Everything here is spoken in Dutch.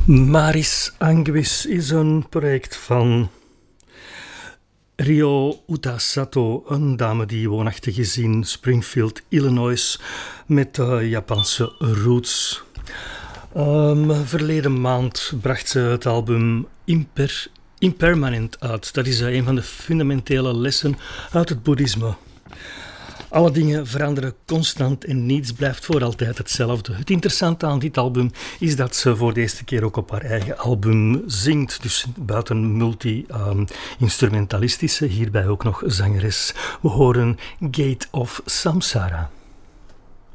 Maris Anguis is een project van Ryo Utasato, een dame die woonachtig is in Springfield, Illinois, met Japanse roots. Verleden maand bracht ze het album Impermanent uit. Dat is een van de fundamentele lessen uit het boeddhisme. Alle dingen veranderen constant en niets blijft voor altijd hetzelfde. Het interessante aan dit album is dat ze voor de eerste keer ook op haar eigen album zingt. Dus buiten multi-instrumentalistische, hierbij ook nog zangeres. We horen Gate of Samsara.